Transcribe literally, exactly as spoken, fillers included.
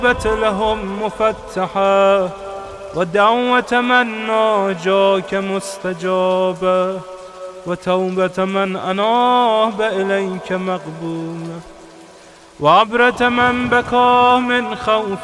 لهم مفتحة، ودعوة من ناجاك مستجابة، وتوبة من أناب إليك مقبولة، وعبرة من بكى من خوف